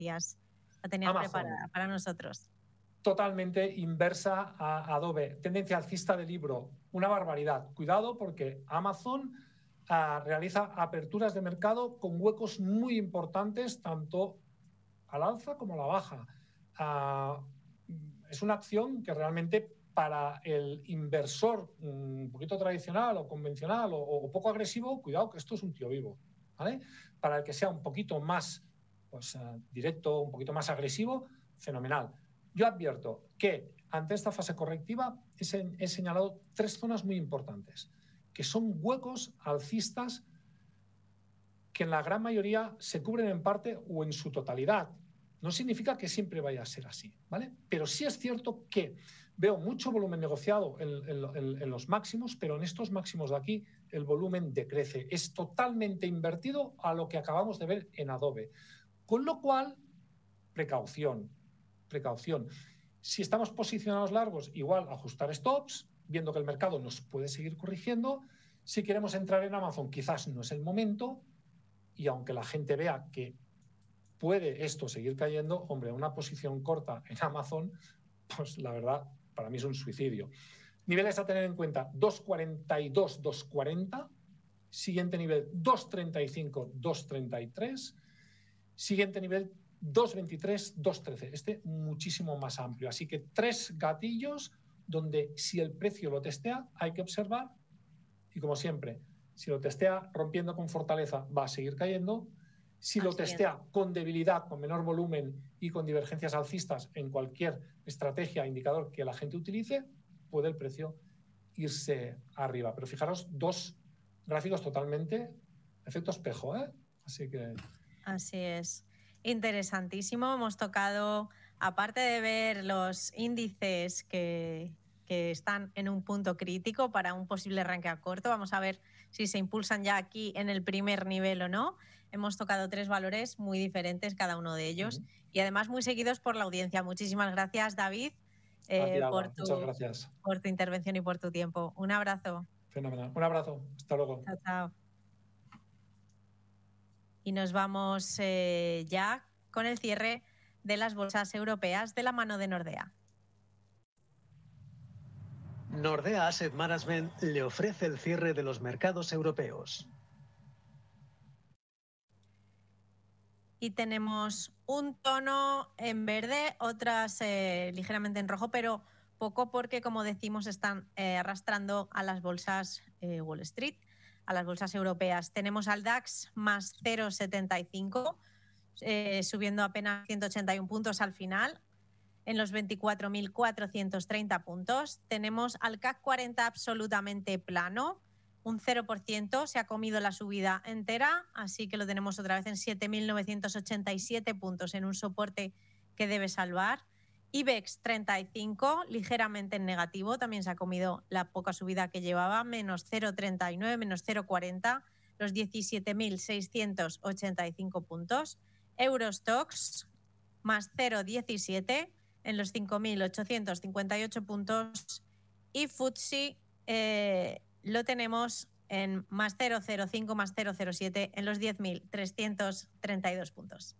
la tenías Amazon, preparada para nosotros. Totalmente inversa a Adobe. Tendencia alcista de libro, una barbaridad. Cuidado porque Amazon realiza aperturas de mercado con huecos muy importantes, tanto al alza como a la baja. Es una acción que realmente para el inversor un poquito tradicional o convencional o poco agresivo, cuidado que esto es un tío vivo, ¿vale? Para el que sea un poquito más directo, un poquito más agresivo, fenomenal. Yo advierto que ante esta fase correctiva he señalado 3 zonas muy importantes, que son huecos alcistas que en la gran mayoría se cubren en parte o en su totalidad. No significa que siempre vaya a ser así, ¿vale? Pero sí es cierto que veo mucho volumen negociado en los máximos, pero en estos máximos de aquí el volumen decrece. Es totalmente invertido a lo que acabamos de ver en Adobe. Con lo cual, precaución. Si estamos posicionados largos, igual ajustar stops, viendo que el mercado nos puede seguir corrigiendo. Si queremos entrar en Amazon, quizás no es el momento. Y aunque la gente vea que puede esto seguir cayendo, hombre, una posición corta en Amazon, pues la verdad, para mí es un suicidio. Niveles a tener en cuenta, 2.42, 2.40. Siguiente nivel, 2.35, 2.33. Siguiente nivel, 2.23, 2.13. Muchísimo más amplio. Así que 3 gatillos donde si el precio lo testea, hay que observar. Y como siempre, si lo testea rompiendo con fortaleza, va a seguir cayendo. Si lo testea con debilidad, con menor volumen y con divergencias alcistas en cualquier estrategia, indicador que la gente utilice, puede el precio irse arriba. Pero fijaros, 2 gráficos totalmente efecto espejo, ¿eh? Así es. Interesantísimo. Hemos tocado, aparte de ver los índices que están en un punto crítico para un posible arranque a corto, vamos a ver si se impulsan ya aquí en el primer nivel o no. Hemos tocado 3 valores muy diferentes cada uno de ellos y además muy seguidos por la audiencia. Muchísimas gracias, David, muchas gracias por tu intervención y por tu tiempo. Un abrazo. Fenomenal. Un abrazo. Hasta luego. Chao, chao. Y nos vamos ya con el cierre de las bolsas europeas de la mano de Nordea. Nordea Asset Management le ofrece el cierre de los mercados europeos. Y tenemos un tono en verde, otras ligeramente en rojo, pero poco porque, como decimos, están arrastrando a las bolsas Wall Street, a las bolsas europeas. Tenemos al DAX más 0,75, subiendo apenas 181 puntos al final, en los 24.430 puntos. Tenemos al CAC 40 absolutamente plano, un 0%, se ha comido la subida entera, así que lo tenemos otra vez en 7.987 puntos, en un soporte que debe salvar. IBEX 35, ligeramente en negativo, también se ha comido la poca subida que llevaba, menos 0,39, menos 0,40, los 17.685 puntos. Eurostoxx más 0,17 en los 5.858 puntos y FTSE lo tenemos en más 0,05, más 0,07 en los 10.332 puntos.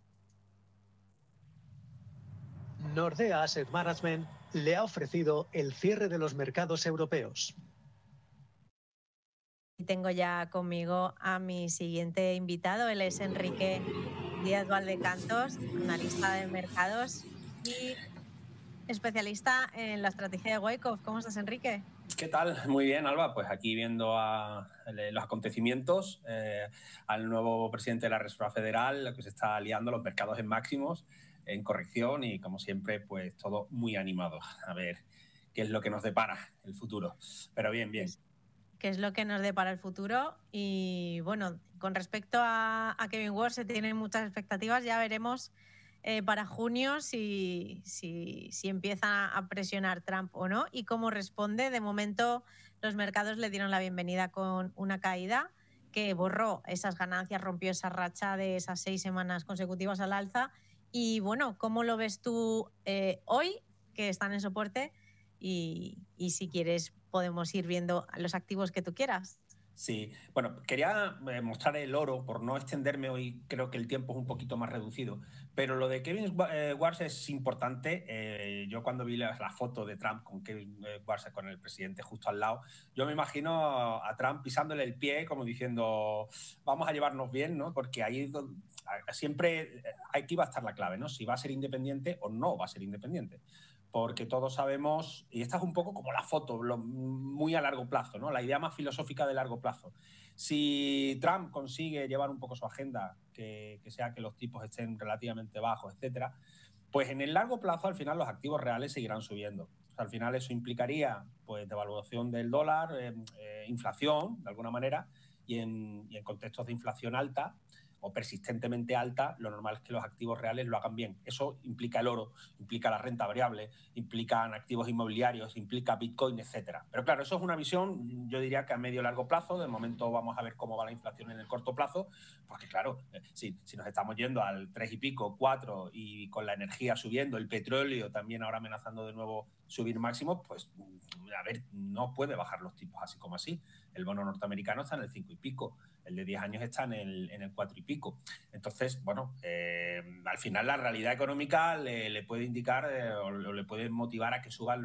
Nordea Asset Management le ha ofrecido el cierre de los mercados europeos. Y tengo ya conmigo a mi siguiente invitado. Él es Enrique Díaz Valdecantos, analista de mercados y especialista en la estrategia de Wyckoff. ¿Cómo estás, Enrique? ¿Qué tal? Muy bien, Alba. Pues aquí viendo los acontecimientos, al nuevo presidente de la Reserva Federal, lo que se está liando, los mercados en máximos, en corrección y, como siempre, pues todo muy animado. A ver qué es lo que nos depara el futuro. Pero bien. ¿Qué es lo que nos depara el futuro? Y, bueno, con respecto a Kevin Ward se tienen muchas expectativas. Ya veremos para junio si empieza a presionar Trump o no y cómo responde. De momento los mercados le dieron la bienvenida con una caída que borró esas ganancias, rompió esa racha de esas 6 semanas consecutivas al alza. Y bueno, ¿cómo lo ves tú hoy, que están en soporte? Y si quieres podemos ir viendo los activos que tú quieras. Sí, bueno, quería mostrar el oro, por no extenderme hoy, creo que el tiempo es un poquito más reducido, pero lo de Kevin Schwartz es importante. Yo cuando vi la foto de Trump con Kevin Schwartz, con el presidente justo al lado, yo me imagino a Trump pisándole el pie como diciendo, vamos a llevarnos bien, ¿no? Porque ahí siempre aquí va a estar la clave, ¿no? Si va a ser independiente o no va a ser independiente. Porque todos sabemos, y esta es un poco como la foto, muy a largo plazo, ¿no? La idea más filosófica de largo plazo. Si Trump consigue llevar un poco su agenda, que sea que los tipos estén relativamente bajos, etcétera, pues en el largo plazo, al final, los activos reales seguirán subiendo. O sea, al final eso implicaría pues devaluación del dólar, inflación, de alguna manera, y en contextos de inflación alta, o persistentemente alta, lo normal es que los activos reales lo hagan bien. Eso implica el oro, implica la renta variable, implican activos inmobiliarios, implica Bitcoin, etcétera. Pero claro, eso es una visión, yo diría que a medio y largo plazo. De momento vamos a ver cómo va la inflación en el corto plazo, porque claro, si nos estamos yendo al 3 y pico, 4, y con la energía subiendo, el petróleo también ahora amenazando de nuevo subir máximos, pues a ver, no puede bajar los tipos así como así. El bono norteamericano está en el 5 y pico, el de 10 años está en el 4 y pico. Entonces, bueno, al final la realidad económica le puede indicar o le puede motivar a que suban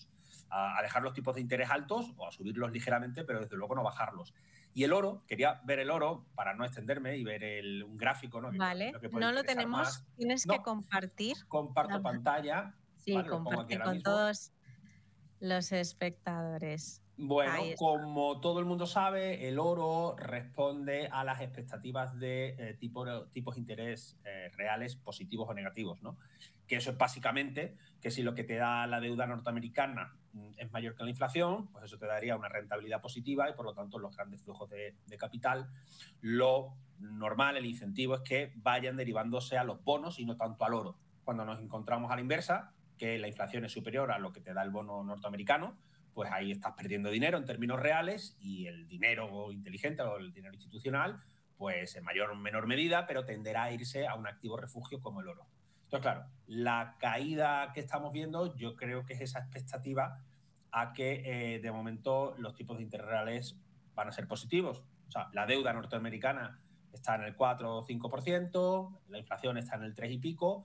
a dejar los tipos de interés altos o a subirlos ligeramente, pero desde luego no bajarlos. Y el oro, quería ver el oro para no extenderme y ver un gráfico, ¿no? Vale, no lo tenemos, más. Tienes que compartir. Comparto pantalla. Sí, ¿vale? Comparte con todos los espectadores. Bueno, como todo el mundo sabe, el oro responde a las expectativas de tipos de interés reales positivos o negativos, ¿no? Que eso es básicamente que si lo que te da la deuda norteamericana es mayor que la inflación, pues eso te daría una rentabilidad positiva y por lo tanto los grandes flujos de capital, lo normal, el incentivo es que vayan derivándose a los bonos y no tanto al oro. Cuando nos encontramos a la inversa, que la inflación es superior a lo que te da el bono norteamericano, pues ahí estás perdiendo dinero en términos reales y el dinero inteligente o el dinero institucional, pues en mayor o menor medida, pero tenderá a irse a un activo refugio como el oro. Entonces, claro, la caída que estamos viendo yo creo que es esa expectativa a que de momento los tipos de interés reales van a ser positivos. O sea, la deuda norteamericana está en el 4 o 5%, la inflación está en el 3 y pico,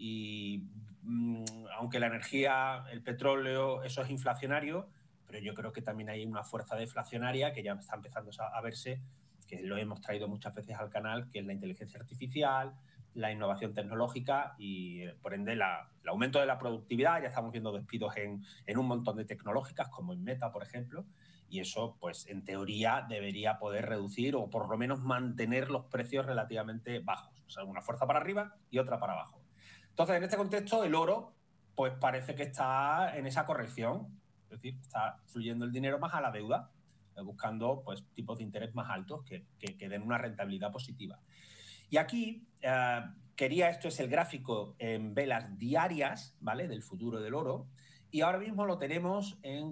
y aunque la energía, el petróleo, eso es inflacionario, pero yo creo que también hay una fuerza deflacionaria que ya está empezando a verse, que lo hemos traído muchas veces al canal, que es la inteligencia artificial, la innovación tecnológica y, por ende, el aumento de la productividad. Ya estamos viendo despidos en un montón de tecnológicas, como en Meta, por ejemplo, y eso, pues, en teoría, debería poder reducir o por lo menos mantener los precios relativamente bajos. O sea, una fuerza para arriba y otra para abajo. Entonces, en este contexto, el oro, pues parece que está en esa corrección, es decir, está fluyendo el dinero más a la deuda, buscando pues tipos de interés más altos que den una rentabilidad positiva. Y aquí esto es el gráfico en velas diarias, ¿vale?, del futuro del oro, y ahora mismo lo tenemos en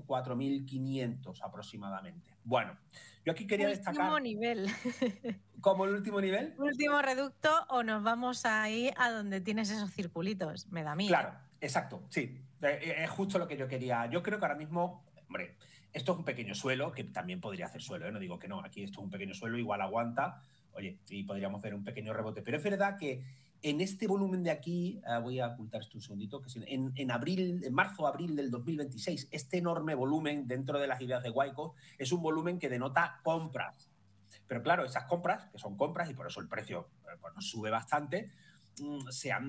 4.500 aproximadamente. Bueno, yo aquí quería destacar... Último nivel. ¿Cómo el último nivel? Último reducto, o nos vamos ahí a donde tienes esos circulitos, me da miedo. Claro, exacto, sí. Es justo lo que yo quería. Yo creo que ahora mismo, hombre, esto es un pequeño suelo, que también podría hacer suelo, ¿eh? No digo que no, aquí esto es un pequeño suelo, igual aguanta, oye, y podríamos ver un pequeño rebote. Pero es verdad que en este volumen de aquí, voy a ocultar esto un segundito, que en marzo-abril del 2026, este enorme volumen dentro de las ideas de Wyckoff es un volumen que denota compras. Pero claro, esas compras, que son compras y por eso el precio bueno, sube bastante, se han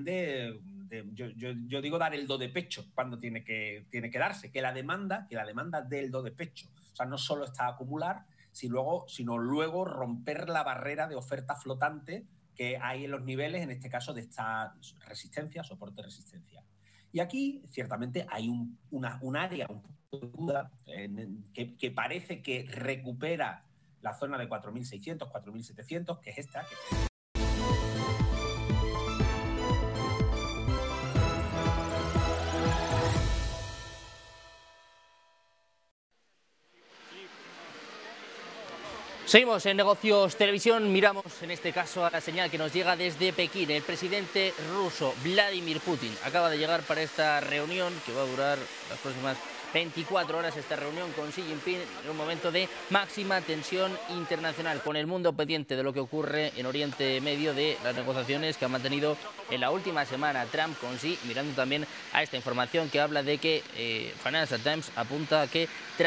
yo digo dar el do de pecho cuando tiene que darse, que la demanda dé el do de pecho. O sea, no solo está acumular, sino luego romper la barrera de oferta flotante que hay en los niveles, en este caso de esta resistencia, soporte-resistencia. Y aquí, ciertamente, hay un área, un punto de duda que parece que recupera la zona de 4.600, 4.700, que es esta. Seguimos en Negocios Televisión, miramos en este caso a la señal que nos llega desde Pekín. El presidente ruso Vladimir Putin acaba de llegar para esta reunión que va a durar las próximas 24 horas esta reunión con Xi Jinping en un momento de máxima tensión internacional, con el mundo pendiente de lo que ocurre en Oriente Medio, de las negociaciones que ha mantenido en la última semana Trump con Xi, mirando también a esta información que habla de que Financial Times apunta a que